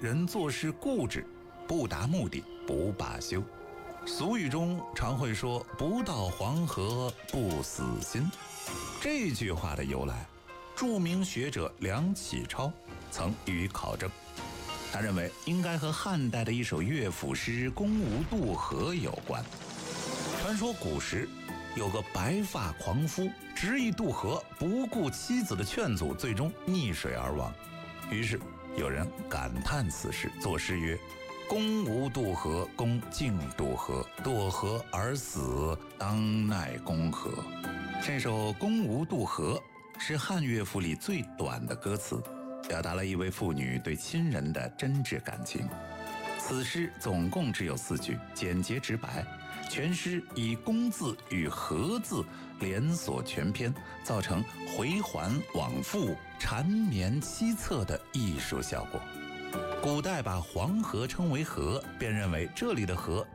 人做事固执，不达目的不罢休。俗语中常会说不到黄河不死心。这句话的由来，著名学者梁启超曾予以考证。他认为应该和汉代的一首乐府诗《宫无渡河》有关。传说古时有个白发狂夫执意渡河，不顾妻子的劝阻，最终溺水而亡。于是有人感叹此事，作诗曰：公无渡河，公竟渡河，堕河而死，当奈公何？这首《公无渡河》是汉乐府里最短的歌词，表达了一位妇女对亲人的真挚感情。此诗总共只有4句，简洁直白，全诗以公字与河字连锁全篇，造成回环往复、缠绵凄恻的艺术效果。古代把黄河称为河，便认为这里的河